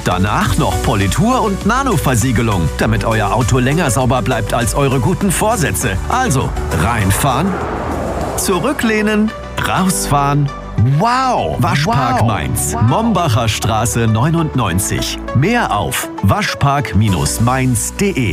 Danach noch Politur und Nano-Versiegelung, damit euer Auto länger sauber bleibt als eure guten Vorsätze. Also, reinfahren, zurücklehnen, rausfahren. Wow! Waschpark Mainz. Mombacher Straße 99. Mehr auf waschpark-mainz.de.